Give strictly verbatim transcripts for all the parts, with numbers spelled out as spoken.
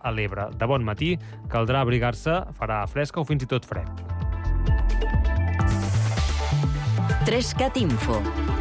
a l'Ebre. De bon matí caldrà abrigar-se, farà fresca o fins i tot fred. Trescat Info.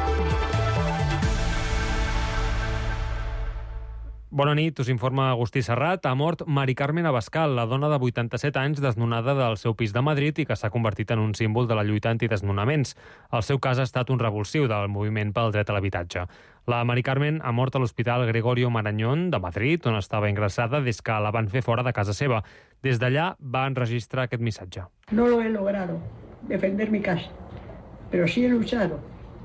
Bona nit, us informa Agustí Serrat. Ha mort Mari Carmen Abascal, la dona de vuitanta-set anys desnonada del seu pis de Madrid i que s'ha convertit en un símbol de la lluita antidesnonaments. El seu cas ha estat un revulsiu del moviment pel dret a l'habitatge. La Mari Carmen ha mort a l'Hospital Gregorio Marañón de Madrid, on estava ingressada des que la van fer fora de casa seva. Des d'allà va enregistrar aquest missatge. No lo he logrado defender mi casa, pero sí he luchado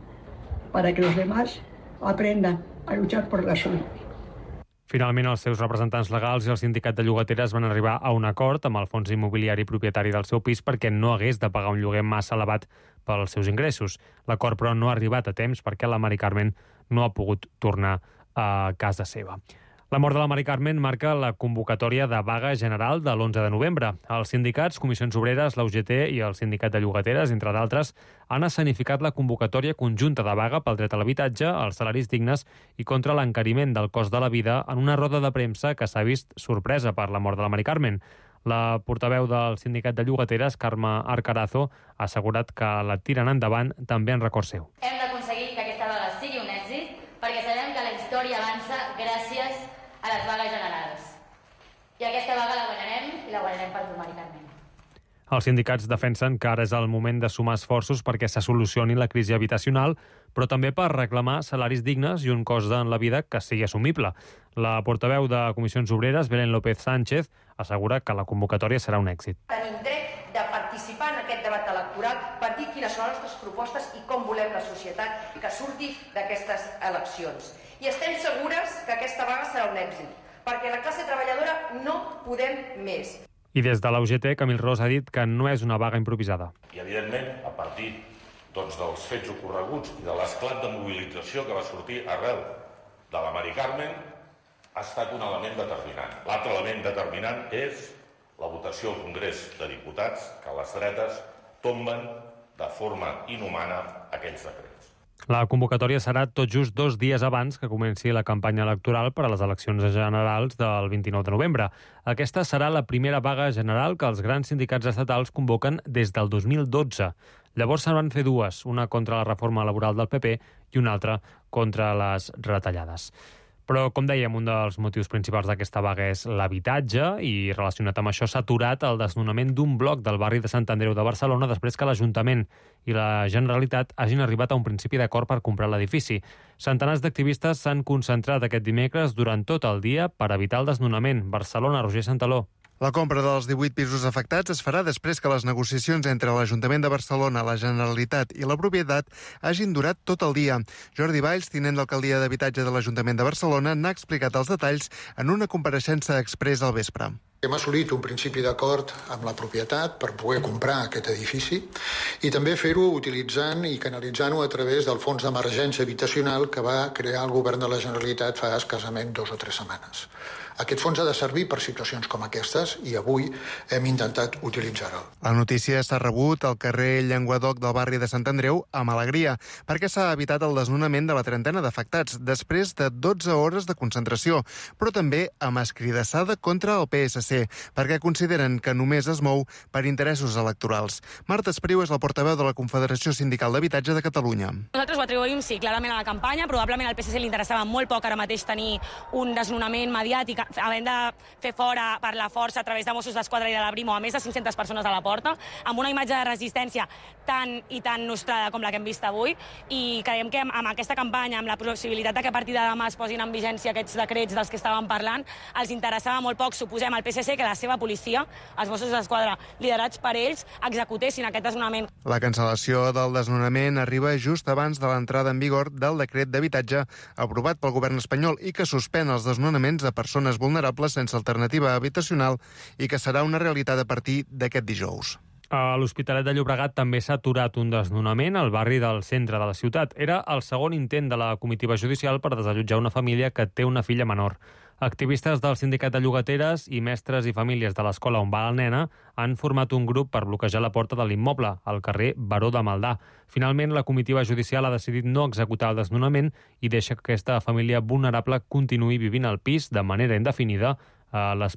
para que los demás aprendan a luchar por la suya. Finalment, els seus representants legals i el sindicat de llogateres van arribar a un acord amb el fons immobiliari propietari del seu pis perquè no hagués de pagar un lloguer massa elevat pels seus ingressos. L'acord, però, no ha arribat a temps perquè la Mari Carmen no ha pogut tornar a casa seva. La mort de la Mari Carmen marca la convocatòria de vaga general de l'onze de novembre. Els sindicats, Comissions Obreres, la U G T i el Sindicat de Llogateres, entre d'altres, han escenificat la convocatòria conjunta de vaga pel dret a l'habitatge, els salaris dignes i contra l'encariment del cost de la vida en una roda de premsa que s'ha vist sorpresa per la mort de la Mari Carmen. La portaveu del Sindicat de Llogateres, Carme Arcarazo, ha assegurat que la tiren endavant també en record seu. Hem d'aconseguir que aquesta vaga sigui un èxit perquè sabem que la història avança gràcies a les vagues generals. I aquesta vaga la guanyarem i la guanyarem per tu, Mari Carmen. Els sindicats defensen que ara és el moment de sumar esforços perquè se solucioni la crisi habitacional, però també per reclamar salaris dignes i un cost en la vida que sigui assumible. La portaveu de Comissions Obreres, Belén López Sánchez, assegura que la convocatòria serà un èxit. Tenim dret de participar en aquest debat electoral per dir quines són les nostres propostes i com volem la societat que surti d'aquestes eleccions. I estem segures que aquesta vaga serà un èxit, perquè la classe treballadora no podem més. I des de la U G T, Camil Ros ha dit que no és una vaga improvisada. I, evidentment, a partir doncs, dels fets ocorreguts i de l'esclat de mobilització que va sortir arrel de la Mari Carmen, ha estat un element determinant. L'altre element determinant és la votació al Congrés de Diputats que les dretes tomben de forma inhumana aquells decrets. La convocatòria serà tot just dos dies abans que comenci la campanya electoral per a les eleccions generals del vint-i-nou de novembre. Aquesta serà la primera vaga general que els grans sindicats estatals convoquen des del dos mil dotze. Llavors se'n van fer dues, una contra la reforma laboral del P P i una altra contra les retallades. Però, com dèiem, un dels motius principals d'aquesta vaga és l'habitatge i, relacionat amb això, s'ha aturat el desnonament d'un bloc del barri de Sant Andreu de Barcelona després que l'Ajuntament i la Generalitat hagin arribat a un principi d'acord per comprar l'edifici. Centenars d'activistes s'han concentrat aquest dimecres durant tot el dia per evitar el desnonament. Barcelona, Roger Santaló. La compra dels divuit pisos afectats es farà després que les negociacions entre l'Ajuntament de Barcelona, la Generalitat i la propietat hagin durat tot el dia. Jordi Valls, tinent d'alcaldia d'habitatge de l'Ajuntament de Barcelona, n'ha explicat els detalls en una compareixença exprés al vespre. Hem assolit un principi d'acord amb la propietat per poder comprar aquest edifici i també fer-ho utilitzant i canalitzant-ho a través del Fons d'Emergència Habitacional que va crear el Govern de la Generalitat fa escassament dos o tres setmanes. Aquest fons ha de servir per situacions com aquestes i avui hem intentat utilitzar-lo. La notícia s'ha rebut al carrer Llenguadoc del barri de Sant Andreu amb alegria, perquè s'ha evitat el desnonament de la trentena d'afectats després de dotze hores de concentració, però també amb escridassada contra el P S C, perquè consideren que només es mou per interessos electorals. Marta Espriu és la portaveu de la Confederació Sindical d'Habitatge de Catalunya. Nosaltres ho atribuïm, sí, clarament a la campanya. Probablement al P S C li interessava molt poc ara mateix tenir un desnonament mediàtic, havent de fer fora per la força a través de Mossos d'Esquadra i de la Brimo a més de cinc-centes persones a la porta, amb una imatge de resistència tan i tan nostrada com la que hem vist avui, i creiem que amb aquesta campanya, amb la possibilitat que a partir de demà es posin en vigència aquests decrets dels que estàvem parlant, els interessava molt poc, suposem, al P S C que la seva policia, els Mossos d'Esquadra liderats per ells, executessin aquest desnonament. La cancel·lació del desnonament arriba just abans de l'entrada en vigor del decret d'habitatge aprovat pel govern espanyol i que suspèn els desnonaments de persones vulnerables sense alternativa habitacional i que serà una realitat a partir d'aquest dijous. A l'Hospitalet de Llobregat també s'ha aturat un desnonament al barri del centre de la ciutat. Era el segon intent de la comitiva judicial per desallotjar una família que té una filla menor. Activistes del Sindicat de Llogateres i mestres i famílies de l'escola on va la nena han format un grup per bloquejar la porta de l'immoble, al carrer Baró de Maldà. Finalment, la comitiva judicial ha decidit no executar el desnonament i deixa que aquesta família vulnerable continuï vivint al pis de manera indefinida a l'espera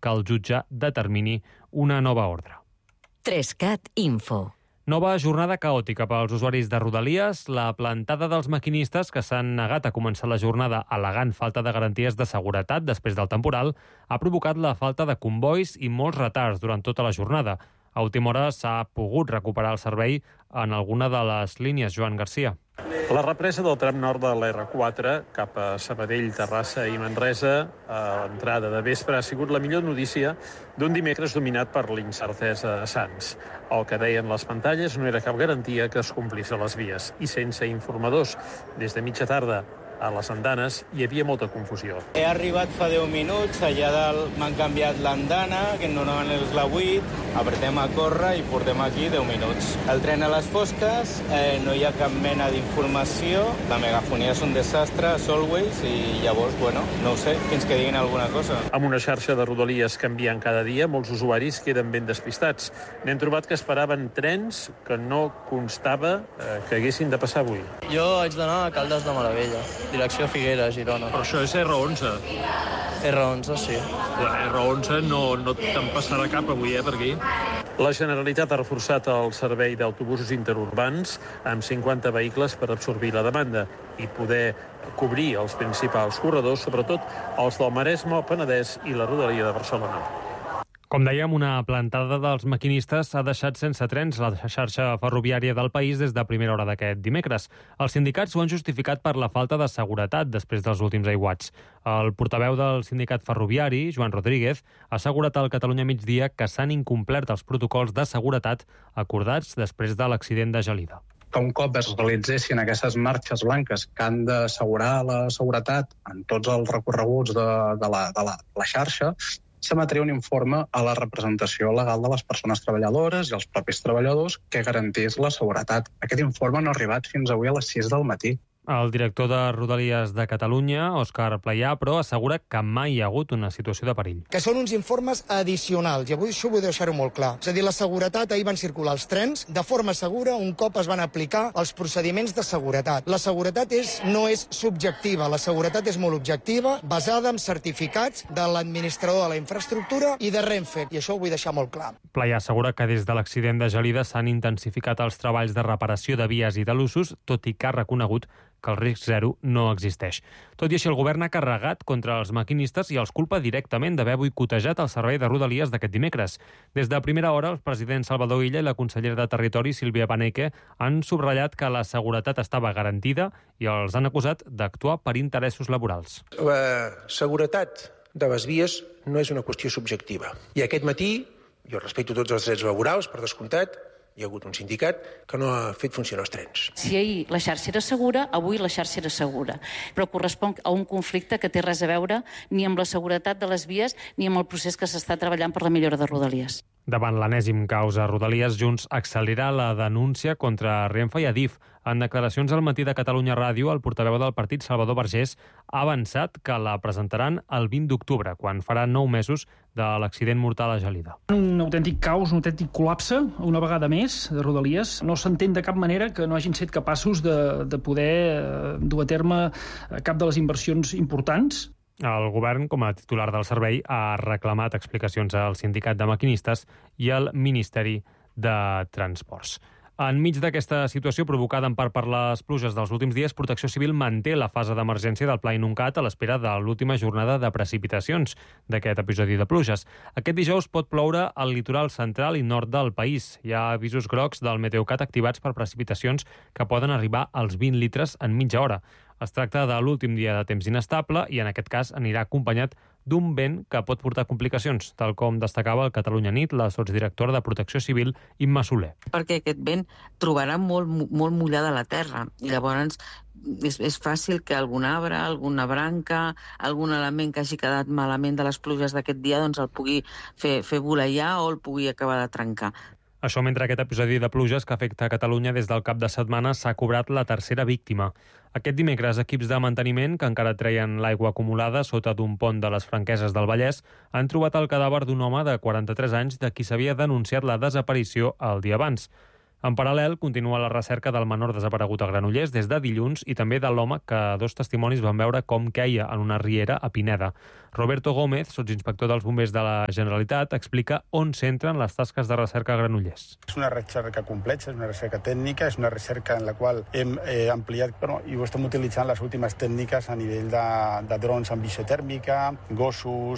que el jutge determini una nova ordre. Trescat Info. Nova jornada caòtica pels usuaris de Rodalies. La plantada dels maquinistes que s'han negat a començar la jornada al·legant falta de garanties de seguretat després del temporal ha provocat la falta de convois i molts retards durant tota la jornada. A última hora s'ha pogut recuperar el servei en alguna de les línies. Joan Garcia. La represa del tram nord de l'R quatre cap a Sabadell, Terrassa i Manresa a l'entrada de vespre ha sigut la millor notícia d'un dimecres dominat per l'incertesa a Sants. El que deien les pantalles no era cap garantia que es complís a les vies i sense informadors. Des de mitja tarda a les andanes hi havia molta confusió. He arribat fa deu minuts, allà dalt m'han canviat l'andana, que normalment és la vuit, apretem a córrer i portem aquí deu minuts. El tren a les fosques, eh, no hi ha cap mena d'informació, la megafonia és un desastre, Solways, i llavors, bueno, no ho sé, fins que diguin alguna cosa. Amb una xarxa de rodalies canviant cada dia, molts usuaris queden ben despistats. N'hem trobat que esperaven trens que no constava eh, que haguessin de passar avui. Jo haig d'anar a Caldes de Maravella, direcció Figueres, Girona. Però això és R onze. R onze, sí. La R onze no, no te'n passarà cap avui, eh, per aquí. La Generalitat ha reforçat el servei d'autobusos interurbans amb cinquanta vehicles per absorbir la demanda i poder cobrir els principals corredors, sobretot els del Maresme, el Penedès i la Rodalia de Barcelona. Com dèiem, una plantada dels maquinistes ha deixat sense trens la xarxa ferroviària del país des de primera hora d'aquest dimecres. Els sindicats ho han justificat per la falta de seguretat després dels últims aiguats. El portaveu del sindicat ferroviari, Joan Rodríguez, ha assegurat al Catalunya Migdia que s'han incomplert els protocols de seguretat acordats després de l'accident de Gelida. Que un cop es realitzessin aquestes marxes blanques que han d'assegurar la seguretat en tots els recorreguts de, de, la, de la, la xarxa, s'emetria un informe a la representació legal de les persones treballadores i els propis treballadors que garantís la seguretat. Aquest informe no ha arribat fins avui a les sis del matí. El director de Rodalies de Catalunya, Òscar Playà, però assegura que mai hi ha hagut una situació de perill. Que són uns informes addicionals, i avui això vull deixar-ho molt clar. És a dir, la seguretat, ahir van circular els trens de forma segura un cop es van aplicar els procediments de seguretat. La seguretat és, no és subjectiva, la seguretat és molt objectiva, basada en certificats de l'administrador de la infraestructura i de Renfe, i això ho vull deixar molt clar. Playà assegura que des de l'accident de Gelida s'han intensificat els treballs de reparació de vies i de l'usos, tot i que ha reconegut que el risc zero no existeix. Tot i així, el govern ha carregat contra els maquinistes i els culpa directament d'haver boicotejat el servei de Rodalies d'aquest dimecres. Des de primera hora, el president Salvador Illa i la consellera de Territori, Sílvia Paneque, han subratllat que la seguretat estava garantida i els han acusat d'actuar per interessos laborals. La seguretat de les vies no és una qüestió subjectiva. I aquest matí, jo respecto tots els drets laborals, per descomptat, hi ha hagut un sindicat que no ha fet funcionar els trens. Si ahir la xarxa era segura, avui la xarxa era segura, però correspon a un conflicte que té res a veure ni amb la seguretat de les vies ni amb el procés que s'està treballant per la millora de Rodalies. Davant l'enèsim causa Rodalies, Junts accelera la denúncia contra Renfe i Adif. En declaracions al matí de Catalunya Ràdio, el portaveu del partit, Salvador Vergés, ha avançat que la presentaran el vint d'octubre, quan farà nou mesos de l'accident mortal a Gelida. Un autèntic caos, un autèntic col·lapse, una vegada més, de Rodalies. No s'entén de cap manera que no hagin set capaços de, de poder dur a terme cap de les inversions importants. El govern, com a titular del servei, ha reclamat explicacions al sindicat de maquinistes i al Ministeri de Transports. Enmig d'aquesta situació provocada en part per les pluges dels últims dies, Protecció Civil manté la fase d'emergència del Pla Inuncat a l'espera de l'última jornada de precipitacions d'aquest episodi de pluges. Aquest dijous pot ploure al litoral central i nord del país. Hi ha avisos grocs del Meteocat activats per precipitacions que poden arribar als vint litres en mitja hora. Es tracta de l'últim dia de temps inestable i en aquest cas anirà acompanyat d'un vent que pot portar complicacions, tal com destacava el Catalunya Nit la sotsdirectora de Protecció Civil, Imma Soler. Perquè aquest vent trobarà molt, molt mullada la terra i llavors és, és fàcil que algun arbre, alguna branca, algun element que hagi quedat malament de les pluges d'aquest dia doncs el pugui fer, fer voleiar o el pugui acabar de trencar. Això mentre aquest episodi de pluges que afecta a Catalunya des del cap de setmana s'ha cobrat la tercera víctima. Aquest dimecres, equips de manteniment que encara treien l'aigua acumulada sota d'un pont de les Franqueses del Vallès han trobat el cadàver d'un home de quaranta-tres anys de qui s'havia denunciat la desaparició el dia abans. En paral·lel, continua la recerca del menor desaparegut a Granollers des de dilluns i també de l'home que dos testimonis van veure com queia en una riera a Pineda. Roberto Gómez, sotsinspector dels bombers de la Generalitat, explica on centren les tasques de recerca a Granollers. És una recerca complexa, és una recerca tècnica, és una recerca en la qual hem eh, ampliat bueno, i ho estem utilitzant les últimes tècniques a nivell de, de drons amb visió tèrmica, gossos,